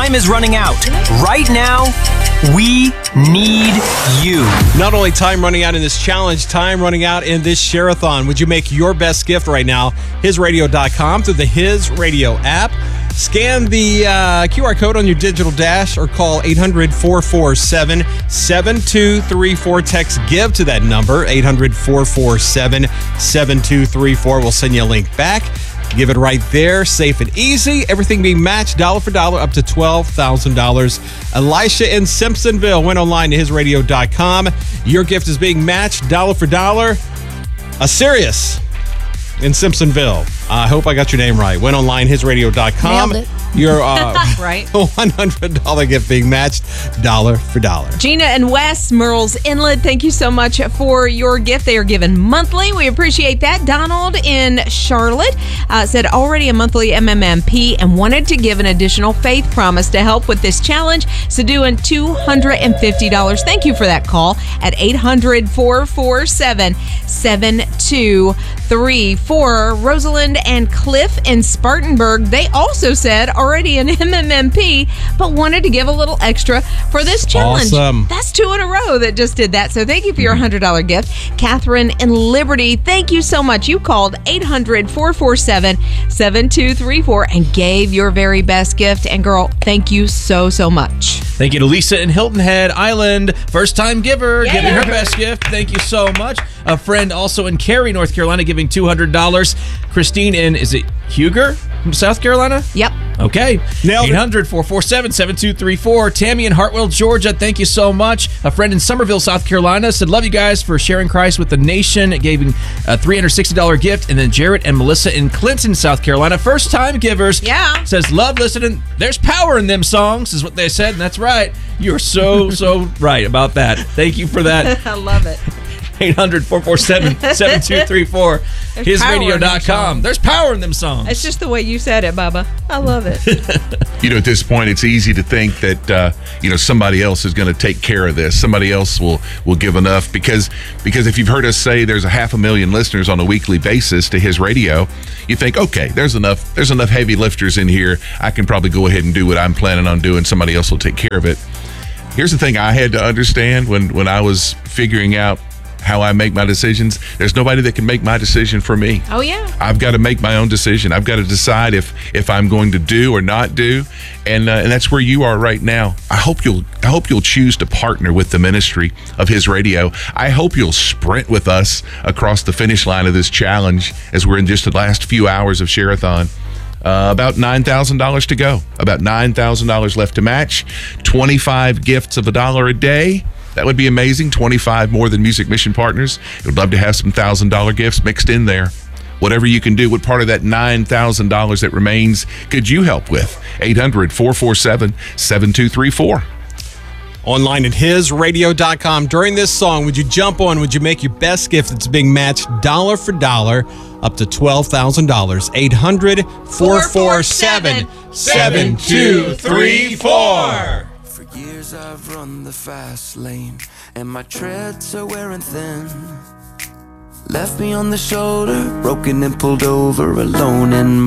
time is running out. Right now, we need you. Not only time running out in this challenge, time running out in this share-a-thon. Would you make your best gift right now? HizRadio.com through the His Radio app. Scan the QR code on your digital dash or call 800-447-7234. Text GIVE to that number, 800-447-7234. We'll send you a link back. Give it right there, safe and easy. Everything being matched dollar for dollar up to $12,000. Elisha in Simpsonville went online to HizRadio.com. Your gift is being matched dollar for dollar. A Sirius in Simpsonville. I hope I got your name right. Went online, HizRadio.com. Nailed it. Your right. $100 gift being matched dollar for dollar. Gina and Wes, Merle's Inlet, thank you so much for your gift. They are given monthly. We appreciate that. Donald in Charlotte said already a monthly MMMP and wanted to give an additional faith promise to help with this challenge. So doing $250. Thank you for that call at 800-447-7234. Rosalind and Cliff in Spartanburg, they also said already an MMMP, but wanted to give a little extra for this challenge. Awesome. That's 2 in a row that just did that. So thank you for your $100 gift. Catherine in Liberty, thank you so much. You called 800-447-7234 and gave your very best gift. And girl, thank you so, so much. Thank you to Lisa in Hilton Head Island. First time giver, giving her best gift. Thank you so much. A friend also in Cary, North Carolina, giving $200. Christine in, is it Huger from South Carolina? Yep. Okay. Nailed it. 800-447-7234. Tammy in Hartwell, Georgia, thank you so much. A friend in Somerville, South Carolina, said, love you guys for sharing Christ with the nation. Giving a $360 gift. And then Jarrett and Melissa in Clinton, South Carolina, first time givers. Yeah. Says, love listening. There's power in them songs, is what they said. And that's right. You're so, so right about that. Thank you for that. I love it. 800-447-7234. HizRadio.com. There's power in them songs. It's just the way you said it, Bubba. I love it. At this point, it's easy to think that, somebody else is going to take care of this. Somebody else will give enough because if you've heard us say there's 500,000 listeners on a weekly basis to His Radio, you think, okay, there's enough heavy lifters in here. I can probably go ahead and do what I'm planning on doing. Somebody else will take care of it. Here's the thing I had to understand when I was figuring out how I make my decisions. There's nobody that can make my decision for me. Oh, yeah. I've got to make my own decision. I've got to decide if I'm going to do or not do, and that's where you are right now. I hope you'll choose to partner with the ministry of His Radio. I hope you'll sprint with us across the finish line of this challenge as we're in just the last few hours of Share-a-thon. About $9,000 to go. About $9,000 left to match. 25 gifts of $1 a day. That would be amazing. 25 more than Music Mission Partners. Would love to have some $1,000 gifts mixed in there. Whatever you can do, what part of that $9,000 that remains could you help with? 800-447-7234. Online at HizRadio.com. During this song, would you jump on? Would you make your best gift that's being matched dollar for dollar up to $12,000? 800-447-7234. For years I've run the fast lane, and my treads are wearing thin. Left me on the shoulder, broken and pulled over, alone in my